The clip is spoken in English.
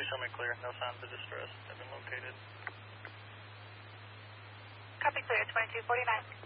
show me clear. No signs of distress have been located. Copy clear, 2249.